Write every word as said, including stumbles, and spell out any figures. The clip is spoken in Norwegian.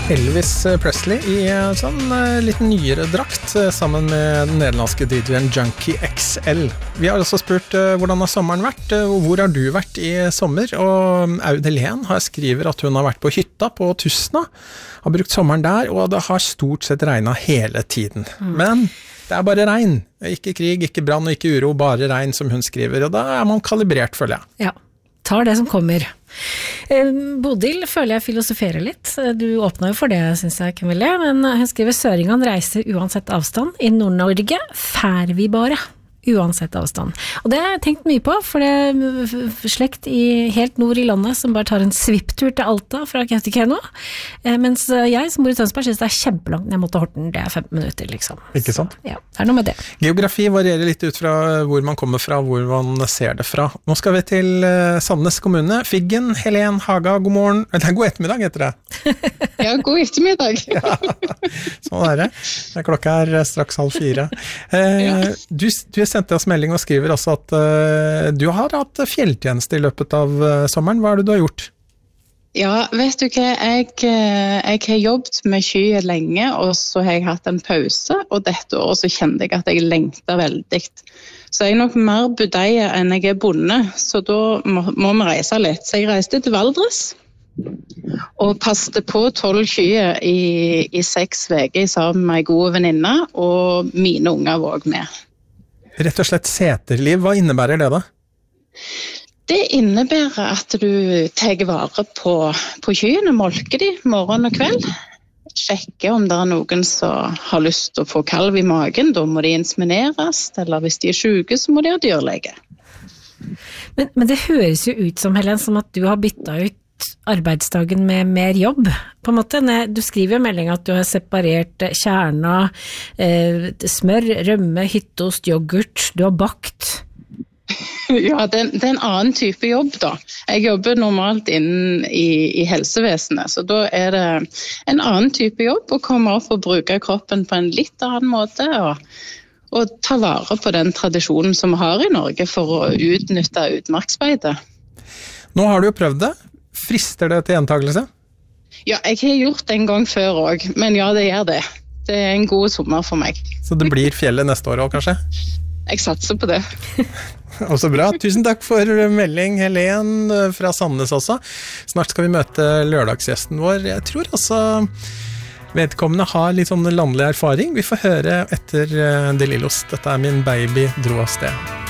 Elvis Presley i en sånn uh, litt nyere drakt uh, sammen med den nederlandske D J-en Junkie X L. Vi har også spurt uh, hvordan har sommeren vært, uh, og hvor har du vært i sommer? Og um, Aud Helen har skriver at hun har vært på hytta på Tustna, har brukt sommeren der, og det har stort sett regnet hele tiden. Mm. Men det er bare regn, ikke krig, ikke brann og ikke uro, bare regn som hun skriver, og da er man kalibrert, føler jeg. Ja. Tar det som kommer. Eh, Bodil føler jeg filosoferer litt. Du åpner jo for det, synes jeg, Camille. Men hun skriver Søringan reiser uansett avstand. I Nord-Norge fær vi bare. Uansett avstand. Og det har jeg tenkt mye på, for det er slekt i helt nord i landet som bare tar en svipptur til Alta fra Kautokeino, eh, mens jeg som bor i Tønsberg synes det er kjempelangt ned mot Horten, det er femten minutter liksom. Ikke sant? Så, ja, det er noe med det. Geografi varierer litt ut fra hvor man kommer fra, hvor man ser det fra. Nå skal vi til uh, Sandnes kommune. Figgen, Helen Haga, god morgen. Eller god ettermiddag heter det. Ja, god ettermiddag. Ja, sånn er det. Klokka er straks halv fire. Eh, ja. Du, du sendte oss melding og skriver også at uh, du har hatt fjelltjeneste i løpet av uh, sommeren. Hva er det du har gjort? Ja, vet du hva? Jeg, jeg har jobbet med sky lenge, og så har jeg hatt en pause, og dette året så kjente jeg at jeg lengter veldig. Så jeg er nok mer budeie enn jeg er bonde, så da må, må vi reise litt. Så jeg reiste til Valdres, og passte på tolv skyer i, i seks veker sammen med en god venninne, og mine unger var også med. Rett og slett seterliv, hva innebærer det da? Det innebærer at du tar vare på, på kyrne, molker de morgen og kveld, sjekker om det er noen som har lyst til å få kalv i magen, da må de insemineres, eller hvis de er syke så må de ha dyrlege. Men, men det høres jo ut som, Helen, som at du har byttet ut arbeidsdagen med mer jobb, på en måte. Du skriver jo i melding at du har separert kjerna, eh, smør, rømme, hyttost, yoghurt, du har bakt. Ja, det, det er en annen type jobb da. Jeg jobber normalt innen i, i helsevesenet, så da er det en annen type jobb å komme opp og bruke kroppen på en litt annen måte, og, og ta vare på den tradisjonen som vi har i Norge for å utnytte utmarksbeide. Nå har du jo prøvd det. Frister det til gjentagelse? Ja, jeg har gjort det en gang før også, men ja, det gjør det. Det er en god sommer for meg. Så det blir fjellet neste år også, kanskje? Jeg satser på det. Og så bra. Tusen takk for melding, Helen fra Sandnes også. Snart skal vi møte lørdagsgjesten vår. Jeg tror også vedkommende har litt sånn landlig erfaring. Vi får høre etter De Lillos. Dette er Min baby dro av sted.